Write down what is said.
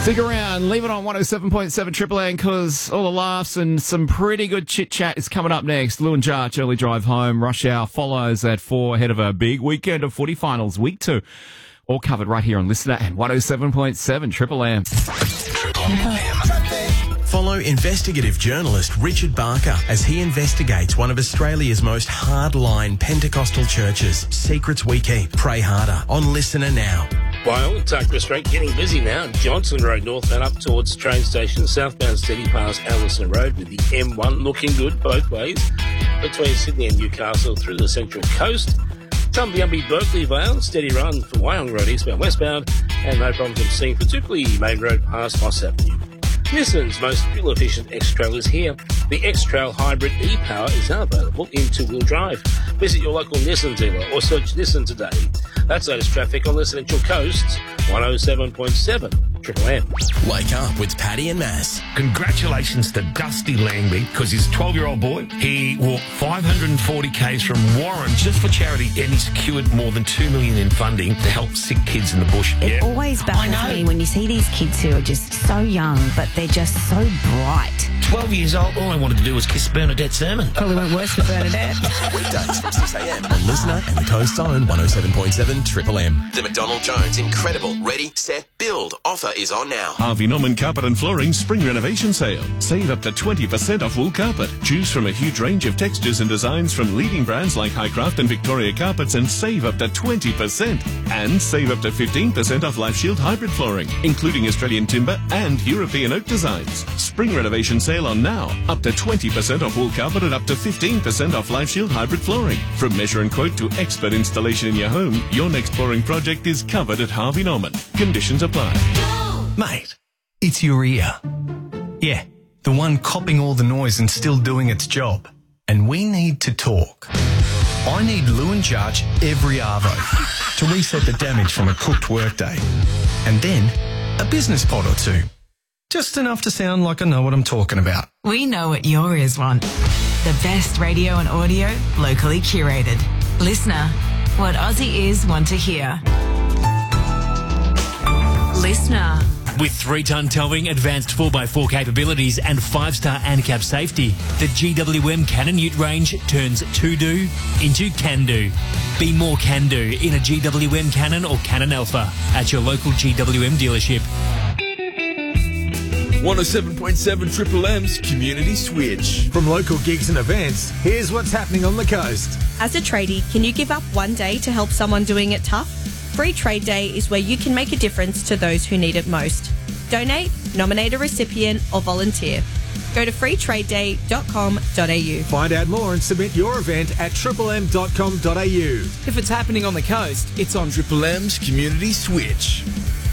Stick around, leave it on 107.7 Triple M because all the laughs and some pretty good chit-chat is coming up next. Lou and Jarch, early drive home. Rush Hour follows at 4 ahead of a big weekend of footy finals, week 2. All covered right here on Listener and 107.7 Triple M. Follow investigative journalist Richard Barker as he investigates one of Australia's most hardline Pentecostal churches. Secrets we keep. Pray harder on Listener now. Wyong, Tucker Street, getting busy now. Johnson Road northbound up towards the train station. Southbound steady past Allison Road with the M1 looking good both ways. Between Sydney and Newcastle through the Central Coast. Tumbiumbi, Berkeley Vale, steady run for Wyong Road eastbound westbound. And no problems I'm seeing, particularly Main Road past Moss Avenue. Nissan's most fuel-efficient X-Trail is here. The X-Trail Hybrid e-Power is now available in two-wheel drive. Visit your local Nissan dealer or search Nissan today. That's latest traffic on the Central Coast, 107.7 Triple M. Wake up with Paddy and Mass. Congratulations to Dusty Langby because his 12-year-old boy, he walked 540 k's from Warren just for charity and he secured more than $2 million in funding to help sick kids in the bush. It always baffles me when you see these kids who are just so young, but they're just so bright. 12 years old, all I wanted to do was kiss Bernadette's sermon. Probably went worse for Bernadette. Weekdays from 6 a.m. on Listener and the Coast's own 107.7 Triple M. The McDonald Jones Incredible Ready, Set, Build offer is on now. Harvey Norman Carpet and Flooring Spring Renovation Sale. Save up to 20% off wool carpet. Choose from a huge range of textures and designs from leading brands like Highcraft and Victoria Carpets and save up to 20%. And save up to 15% off Life Shield hybrid flooring, including Australian timber and European oak designs. Spring Renovation Sale on now. Up to 20% off wool carpet and up to 15% off Life Shield hybrid flooring. From measure and quote to expert installation in your home, your next flooring project is covered at Harvey Norman. Conditions apply. Mate, it's your ear. Yeah, the one copping all the noise and still doing its job. And we need to talk. I need Lou and Jarch every arvo to reset the damage from a cooked workday. And then a business pod or two. Just enough to sound like I know what I'm talking about. We know what your ears want. The best radio and audio, locally curated. Listener, what Aussie ears want to hear. Listener. With 3-ton towing, advanced 4x4 capabilities and 5-star ANCAP safety, the GWM Canon Ute range turns to-do into can-do. Be more can-do in a GWM Canon or Canon Alpha at your local GWM dealership. 107.7 Triple M's Community Switch. From local gigs and events, here's what's happening on the coast. As a tradie, can you give up one day to help someone doing it tough? Free Trade Day is where you can make a difference to those who need it most. Donate, nominate a recipient, or volunteer. Go to freetradeday.com.au. Find out more and submit your event at triplem.com.au. If it's happening on the coast, it's on Triple M's Community Switch.